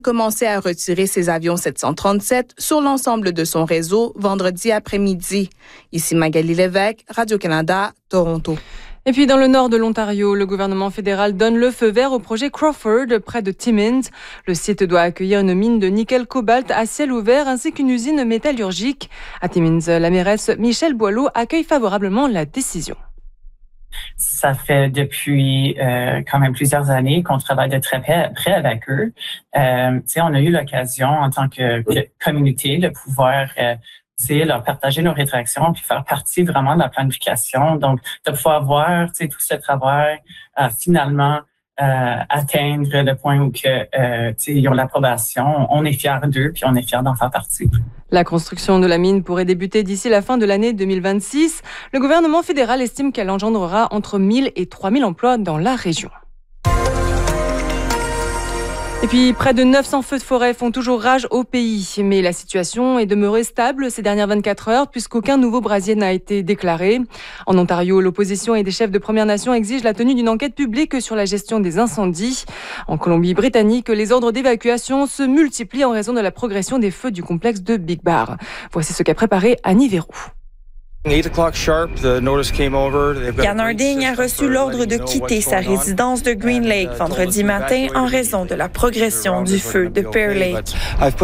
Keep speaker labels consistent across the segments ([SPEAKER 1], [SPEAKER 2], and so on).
[SPEAKER 1] Commencer à retirer ses avions 737 sur l'ensemble de son réseau vendredi après-midi. Ici Magali Lévesque, Radio-Canada, Toronto.
[SPEAKER 2] Et puis dans le nord de l'Ontario, le gouvernement fédéral donne le feu vert au projet Crawford près de Timmins. Le site doit accueillir une mine de nickel-cobalt à ciel ouvert ainsi qu'une usine métallurgique. À Timmins, la mairesse Michelle Boileau accueille favorablement la décision.
[SPEAKER 3] Ça fait depuis quand même plusieurs années qu'on travaille de très près avec eux. On a eu l'occasion en tant que communauté de pouvoir leur partager nos rétractions puis faire partie vraiment de la planification. Donc, de pouvoir voir tout ce travail finalement atteindre le point où ils ont l'approbation. On est fiers d'eux puis on est fiers d'en faire partie.
[SPEAKER 2] La construction de la mine pourrait débuter d'ici la fin de l'année 2026. Le gouvernement fédéral estime qu'elle engendrera entre 1000 et 3000 emplois dans la région. Et puis, près de 900 feux de forêt font toujours rage au pays. Mais la situation est demeurée stable ces dernières 24 heures puisqu'aucun nouveau brasier n'a été déclaré. En Ontario, l'opposition et des chefs de Premières Nations exigent la tenue d'une enquête publique sur la gestion des incendies. En Colombie-Britannique, les ordres d'évacuation se multiplient en raison de la progression des feux du complexe de Big Bar. Voici ce qu'a préparé Annie Verroux.
[SPEAKER 4] Jan Harding a reçu l'ordre de quitter sa résidence de Green Lake vendredi matin en raison de la progression du feu de Pear Lake.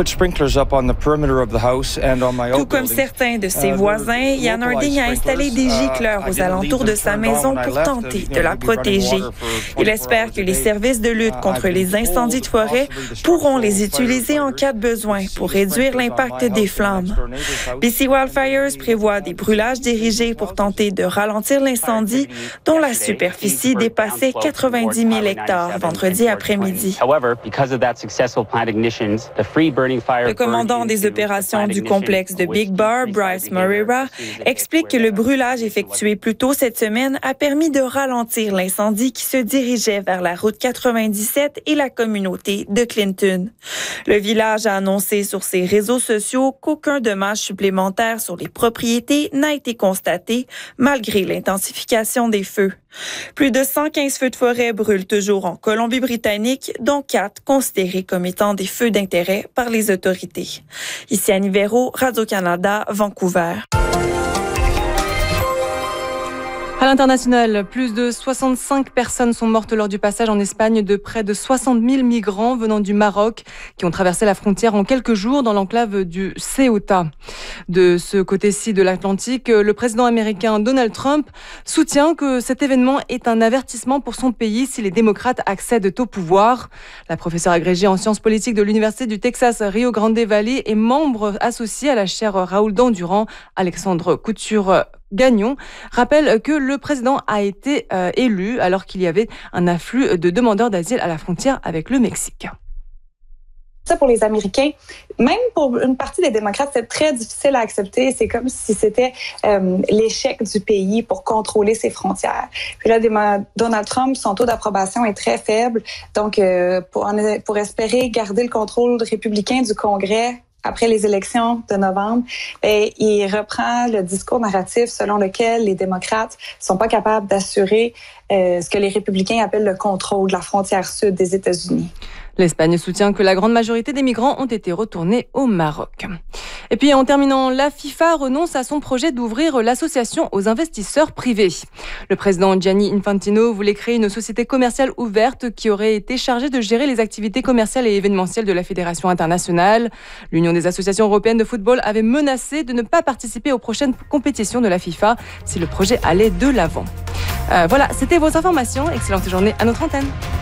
[SPEAKER 4] Tout comme certains de ses voisins, Jan Harding a installé des gicleurs aux alentours de sa maison pour tenter de la protéger. Il espère que les services de lutte contre les incendies de forêt pourront les utiliser en cas de besoin pour réduire l'impact des flammes. BC Wildfires prévoit des brûlages dirigés pour tenter de ralentir l'incendie dont la superficie dépassait 90 000 hectares vendredi après-midi. Le commandant des opérations du complexe de Big Bar, Bryce Moreira, explique que le brûlage effectué plus tôt cette semaine a permis de ralentir l'incendie qui se dirigeait vers la route 97 et la communauté de Clinton. Le village a annoncé sur ses réseaux sociaux qu'aucun dommage supplémentaire sur les propriétés n'a été constaté malgré l'intensification des feux. Plus de 115 feux de forêt brûlent toujours en Colombie-Britannique, dont 4 considérés comme étant des feux d'intérêt par les autorités. Ici Annie Verroux, Radio-Canada, Vancouver.
[SPEAKER 2] À l'international, plus de 65 personnes sont mortes lors du passage en Espagne de près de 60 000 migrants venant du Maroc qui ont traversé la frontière en quelques jours dans l'enclave du Ceuta. De ce côté-ci de l'Atlantique, le président américain Donald Trump soutient que cet événement est un avertissement pour son pays si les démocrates accèdent au pouvoir. La professeure agrégée en sciences politiques de l'Université du Texas Rio Grande Valley est membre associé à la chaire Raoul Dandurand, Alexandre Couture-Gagnon, rappelle que le président a été élu alors qu'il y avait un afflux de demandeurs d'asile à la frontière avec le Mexique.
[SPEAKER 5] Ça, pour les Américains, même pour une partie des démocrates, c'est très difficile à accepter. C'est comme si c'était l'échec du pays pour contrôler ses frontières. Puis là, Donald Trump, son taux d'approbation est très faible. Donc, pour espérer garder le contrôle républicain du Congrès après les élections de novembre, il reprend le discours narratif selon lequel les démocrates sont pas capables d'assurer ce que les républicains appellent le contrôle de la frontière sud des États-Unis.
[SPEAKER 2] L'Espagne soutient que la grande majorité des migrants ont été retournés au Maroc. Et puis en terminant, la FIFA renonce à son projet d'ouvrir l'association aux investisseurs privés. Le président Gianni Infantino voulait créer une société commerciale ouverte qui aurait été chargée de gérer les activités commerciales et événementielles de la Fédération internationale. L'Union des associations européennes de football avait menacé de ne pas participer aux prochaines compétitions de la FIFA si le projet allait de l'avant. Voilà, c'était vos informations. Excellente journée à notre antenne.